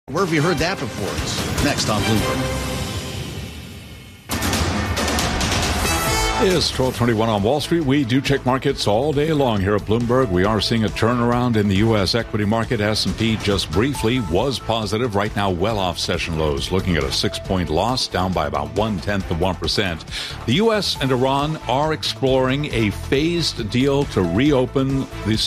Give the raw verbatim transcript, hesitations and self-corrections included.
Where have you heard that before? It's next on Bloomberg. It is twelve twenty-one on Wall Street. We do check markets all day long here at Bloomberg. We are seeing a turnaround in the U S equity market. S and P just briefly was positive. Right now, well off session lows, looking at a six-point loss, down by about one-tenth of one percent. The U S and Iran are exploring a phased deal to reopen the